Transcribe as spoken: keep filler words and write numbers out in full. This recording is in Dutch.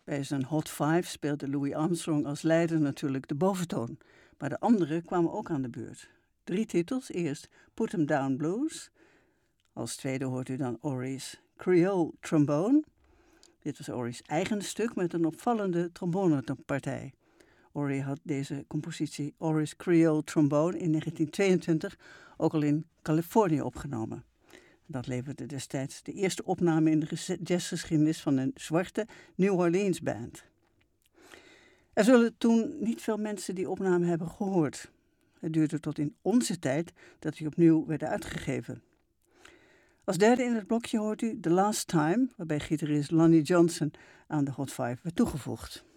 Bij zijn Hot Five speelde Louis Armstrong als leider natuurlijk de boventoon. Maar de anderen kwamen ook aan de beurt. Drie titels. Eerst Put 'em Down Blues. Als tweede hoort u dan Ory's Creole Trombone. Dit was Ory's eigen stuk met een opvallende trombonepartij. Ory had deze compositie Ory's Creole Trombone in negentien tweeëntwintig ook al in Californië opgenomen. Dat leverde destijds de eerste opname in de jazzgeschiedenis van een zwarte New Orleans band. Er zullen toen niet veel mensen die opname hebben gehoord. Het duurde tot in onze tijd dat die opnieuw werden uitgegeven. Als derde in het blokje hoort u The Last Time, waarbij gitarist Lonnie Johnson aan de Hot Five werd toegevoegd.